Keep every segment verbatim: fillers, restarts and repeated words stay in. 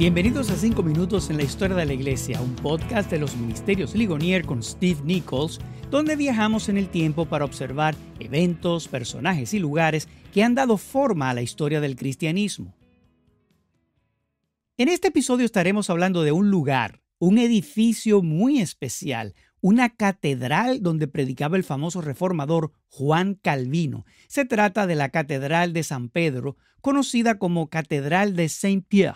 Bienvenidos a cinco minutos en la historia de la iglesia, un podcast de los Ministerios Ligonier con Steve Nichols, donde viajamos en el tiempo para observar eventos, personajes y lugares que han dado forma a la historia del cristianismo. En este episodio estaremos hablando de un lugar, un edificio muy especial, una catedral donde predicaba el famoso reformador Juan Calvino. Se trata de la Catedral de San Pedro, conocida como Catedral de Saint-Pierre.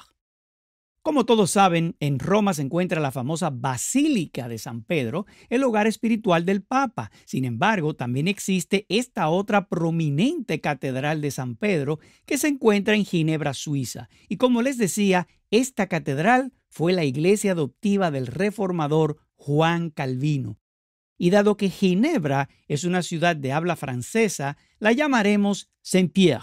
Como todos saben, en Roma se encuentra la famosa Basílica de San Pedro, el hogar espiritual del Papa. Sin embargo, también existe esta otra prominente Catedral de San Pedro que se encuentra en Ginebra, Suiza. Y como les decía, esta catedral fue la iglesia adoptiva del reformador Juan Calvino. Y dado que Ginebra es una ciudad de habla francesa, la llamaremos Saint-Pierre.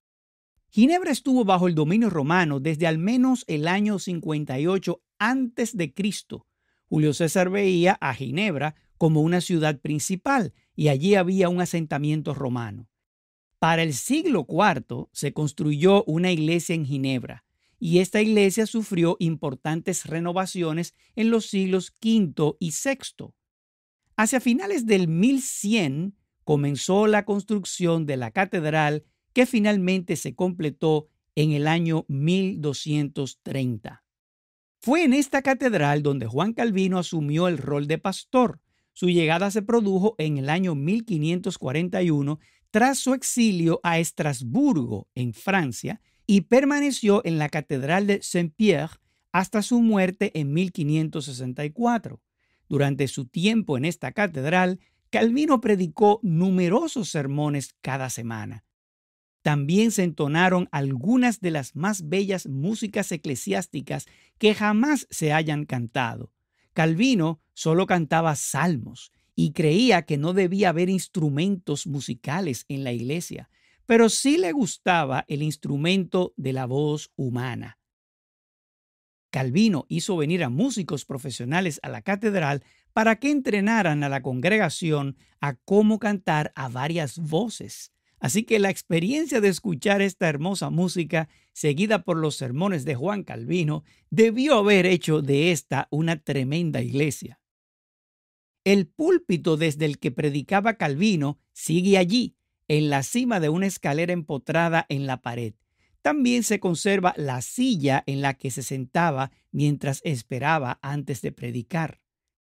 Ginebra estuvo bajo el dominio romano desde al menos el año cincuenta y ocho antes de Cristo. Julio César veía a Ginebra como una ciudad principal y allí había un asentamiento romano. Para el siglo cuarto se construyó una iglesia en Ginebra y esta iglesia sufrió importantes renovaciones en los siglos quinto y sexto. Hacia finales del mil cien comenzó la construcción de la catedral que finalmente se completó en el año mil doscientos treinta. Fue en esta catedral donde Juan Calvino asumió el rol de pastor. Su llegada se produjo en el año mil quinientos cuarenta y uno tras su exilio a Estrasburgo, en Francia, y permaneció en la Catedral de Saint-Pierre hasta su muerte en mil quinientos sesenta y cuatro. Durante su tiempo en esta catedral, Calvino predicó numerosos sermones cada semana. También se entonaron algunas de las más bellas músicas eclesiásticas que jamás se hayan cantado. Calvino solo cantaba salmos y creía que no debía haber instrumentos musicales en la iglesia, pero sí le gustaba el instrumento de la voz humana. Calvino hizo venir a músicos profesionales a la catedral para que entrenaran a la congregación a cómo cantar a varias voces. Así que la experiencia de escuchar esta hermosa música, seguida por los sermones de Juan Calvino, debió haber hecho de esta una tremenda iglesia. El púlpito desde el que predicaba Calvino sigue allí, en la cima de una escalera empotrada en la pared. También se conserva la silla en la que se sentaba mientras esperaba antes de predicar.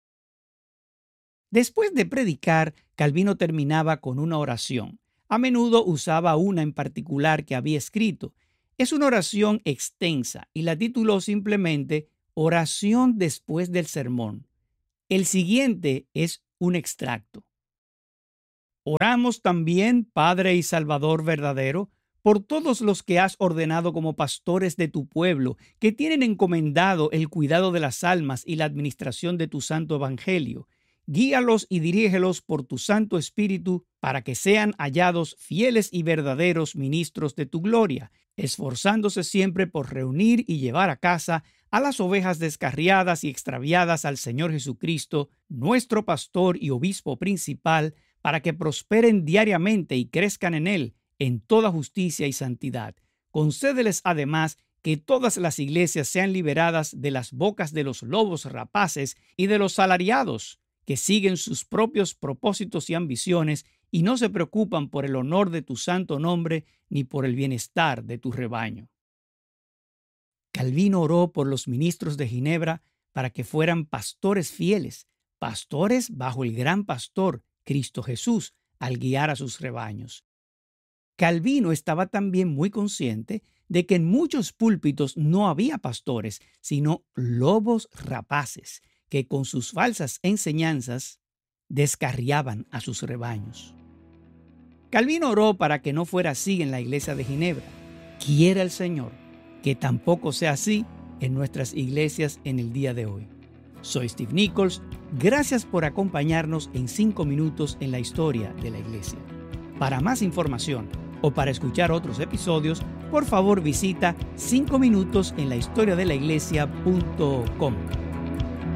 Después de predicar, Calvino terminaba con una oración. A menudo usaba una en particular que había escrito. Es una oración extensa y la tituló simplemente Oración después del sermón. El siguiente es un extracto. Oramos también, Padre y Salvador verdadero, por todos los que has ordenado como pastores de tu pueblo, que tienen encomendado el cuidado de las almas y la administración de tu santo evangelio. Guíalos y dirígelos por tu Santo Espíritu para que sean hallados fieles y verdaderos ministros de tu gloria, esforzándose siempre por reunir y llevar a casa a las ovejas descarriadas y extraviadas al Señor Jesucristo, nuestro pastor y obispo principal, para que prosperen diariamente y crezcan en él en toda justicia y santidad. Concédeles además que todas las iglesias sean liberadas de las bocas de los lobos rapaces y de los salariados, que siguen sus propios propósitos y ambiciones y no se preocupan por el honor de tu santo nombre ni por el bienestar de tu rebaño. Calvino oró por los ministros de Ginebra para que fueran pastores fieles, pastores bajo el gran pastor, Cristo Jesús, al guiar a sus rebaños. Calvino estaba también muy consciente de que en muchos púlpitos no había pastores, sino lobos rapaces, que con sus falsas enseñanzas descarriaban a sus rebaños. Calvino oró para que no fuera así en la iglesia de Ginebra. Quiera el Señor que tampoco sea así en nuestras iglesias en el día de hoy. Soy Steve Nichols. Gracias por acompañarnos en cinco minutos en la historia de la iglesia. Para más información o para escuchar otros episodios, por favor visita cinco minutos en la historia de la iglesia punto com.